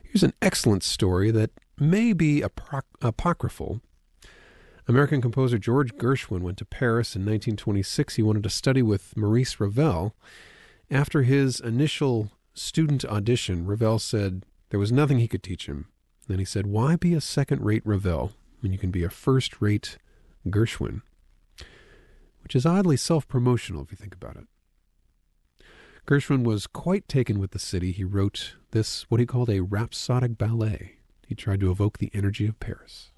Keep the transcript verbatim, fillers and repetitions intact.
Here's an excellent story that may be apro- apocryphal. American composer George Gershwin went to Paris in nineteen twenty-six. He wanted to study with Maurice Ravel. After his initial student audition, Ravel said there was nothing he could teach him. Then he said, why be a second-rate Ravel when you can be a first-rate Gershwin? Which is oddly self-promotional if you think about it. Gershwin was quite taken with the city. He wrote this, what he called a rhapsodic ballet. He tried to evoke the energy of Paris.